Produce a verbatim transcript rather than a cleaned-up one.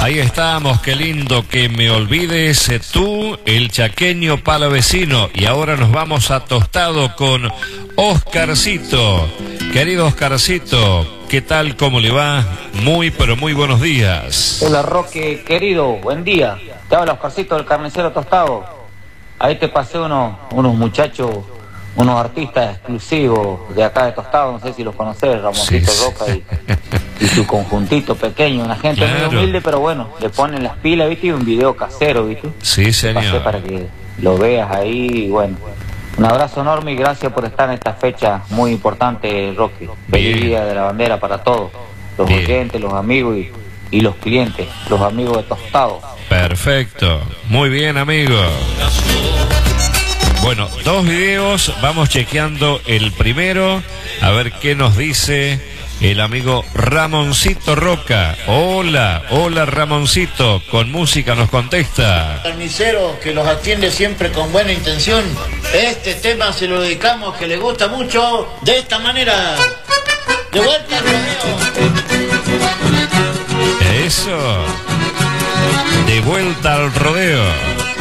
Ahí estamos, qué lindo que me olvides eh, tú, el chaqueño palavecino. Y ahora nos vamos a Tostado con Oscarcito. Querido Oscarcito, ¿qué tal? ¿Cómo le va? Muy, pero muy buenos días. Hola Roque, querido, buen día. Te habla Oscarcito del Carnicero Tostado. Ahí te pasé unos, unos muchachos, unos artistas exclusivos de acá de Tostado, no sé si los conocés, Ramoncito Sí, Roca y, y su conjuntito pequeño, una gente claro. muy humilde, pero bueno, le ponen las pilas, ¿viste? Y un video casero, ¿viste? Sí, señor. Pasé para que lo veas ahí y bueno. Un abrazo enorme y gracias por estar en esta fecha muy importante, Roque. Feliz Bien. Día de la Bandera para todos, los Bien. oyentes, los amigos y, y los clientes, los amigos de Tostado. Perfecto, muy bien, amigo. Bueno, dos videos, vamos chequeando el primero, a ver qué nos dice el amigo Ramoncito Roca. Hola, hola Ramoncito, con música nos contesta. Carnicero que los atiende siempre con buena intención. Este tema se lo dedicamos, que le gusta mucho, de esta manera. De vuelta al rodeo. Eso, de vuelta al rodeo.